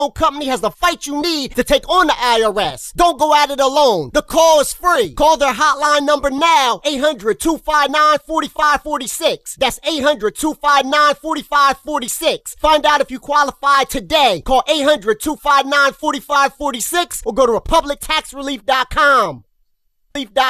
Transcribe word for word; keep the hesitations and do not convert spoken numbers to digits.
company has the fight you need to take on the I R S. Don't go at it alone. The call is free. Call their hotline number now, eight hundred, two five nine, four five four six. That's eight hundred, two five nine, four five four six. Find out if you qualify today. Call eight hundred, two five nine, four five four six or go to republic tax relief dot com.